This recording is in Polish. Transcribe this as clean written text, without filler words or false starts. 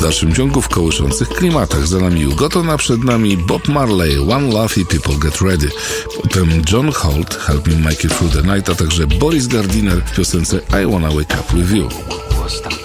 dalszym ciągu w kołyszących klimatach. Za nami Ugoton, a przed nami Bob Marley, One Love i People Get Ready. Potem John Holt, Help Me Make It Through the Night, a także Boris Gardiner w piosence I Wanna Wake Up With You.